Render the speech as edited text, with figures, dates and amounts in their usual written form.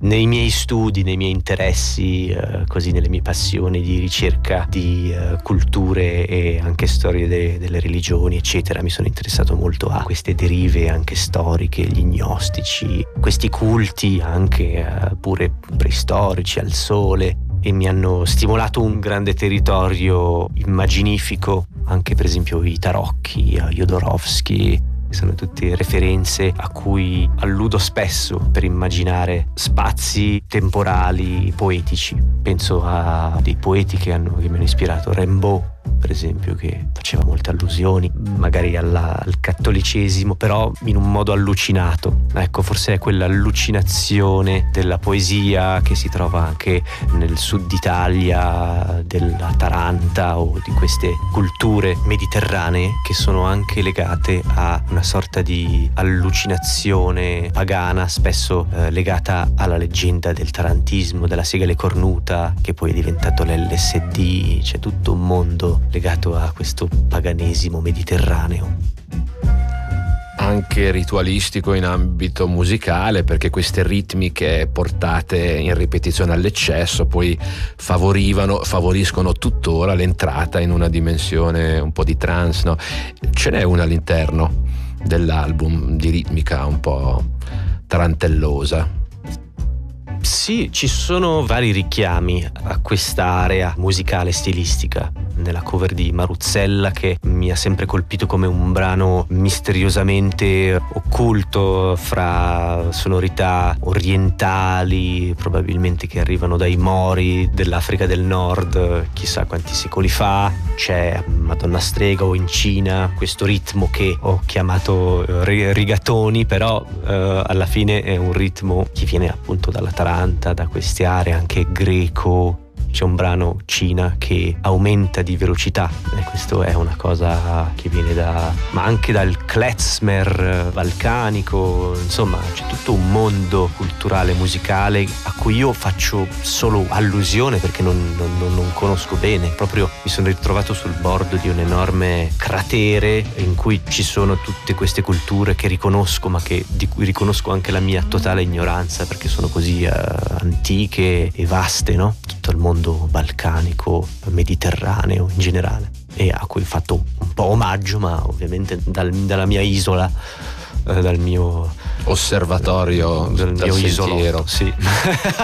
nei miei studi, nei miei interessi, così nelle mie passioni di ricerca di culture e anche storie delle religioni, eccetera, mi sono interessato molto a queste derive anche storiche, gli gnostici, questi culti anche pure preistorici al sole, e mi hanno stimolato un grande territorio immaginifico, anche per esempio i tarocchi, Jodorowsky. Sono tutte referenze a cui alludo spesso per immaginare spazi temporali poetici. Penso a dei poeti che mi hanno ispirato, Rimbaud per esempio, che faceva molte allusioni magari al cattolicesimo, però in un modo allucinato. Ecco, forse è quell'allucinazione della poesia che si trova anche nel sud Italia, della Taranta o di queste culture mediterranee che sono anche legate a una sorta di allucinazione pagana, spesso legata alla leggenda del tarantismo, della segale cornuta, che poi è diventato l'LSD. C'è tutto un mondo legato a questo paganesimo mediterraneo. Anche ritualistico in ambito musicale, perché queste ritmiche portate in ripetizione all'eccesso poi favoriscono tuttora l'entrata in una dimensione un po' di trance, no? Ce n'è una all'interno dell'album di ritmica un po' tarantellosa. Sì, ci sono vari richiami a quest'area musicale stilistica nella cover di Maruzzella, che mi ha sempre colpito come un brano misteriosamente occulto fra sonorità orientali, probabilmente che arrivano dai Mori dell'Africa del Nord, chissà quanti secoli fa. C'è Madonna Strega o in Cina questo ritmo che ho chiamato rigatoni, però alla fine è un ritmo che viene appunto dalla Taranta, da queste aree anche greco. C'è un brano Cina che aumenta di velocità, e questo è una cosa che viene ma anche dal klezmer balcanico. Insomma, c'è tutto un mondo culturale musicale a cui io faccio solo allusione perché non conosco bene. Proprio mi sono ritrovato sul bordo di un enorme cratere in cui ci sono tutte queste culture che riconosco, ma di cui riconosco anche la mia totale ignoranza, perché sono così antiche e vaste, no? Tutto il mondo balcanico, mediterraneo in generale, e a cui ho fatto un po' omaggio, ma ovviamente dalla mia isola, dal mio osservatorio, dal mio sentiero. isolotto, sì.